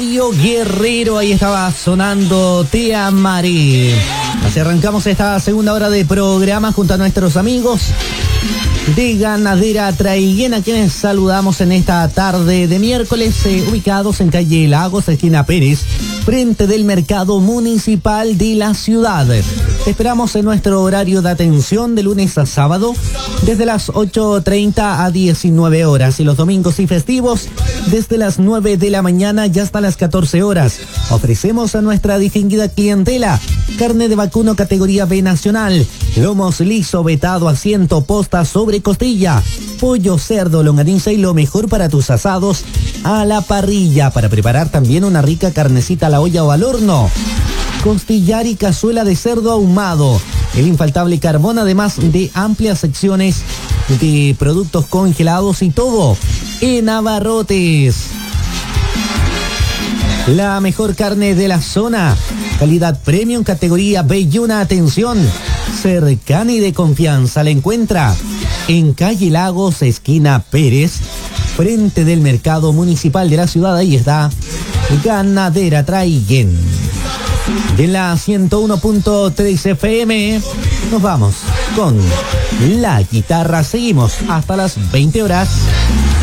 Mario Guerrero, ahí estaba sonando Te Amaré. Así arrancamos esta segunda hora de programa junto a nuestros amigos de Ganadera Traiguén, a quienes saludamos en esta tarde de miércoles, ubicados en calle Lagos, esquina Pérez, frente del mercado municipal de la ciudad. Esperamos en nuestro horario de atención de lunes a sábado, desde las 8:30 a 19 horas, y los domingos y festivos desde las 9 de la mañana y hasta las 14 horas. Ofrecemos a nuestra distinguida clientela carne de vacuno categoría B nacional, lomos liso, vetado, asiento, posta sobre costilla, pollo, cerdo, longaniza y lo mejor para tus asados a la parrilla, para preparar también una rica carnecita a la olla o al horno. Costillar y cazuela de cerdo ahumado, el infaltable carbón, además de amplias secciones de productos congelados y todo en abarrotes. La mejor carne de la zona, calidad premium categoría B y una atención cercana y de confianza la encuentra en calle Lagos, esquina Pérez, frente del mercado municipal de la ciudad. Ahí está Ganadera Traiguén. De la 101.3 FM nos vamos con la guitarra. Seguimos hasta las 20 horas.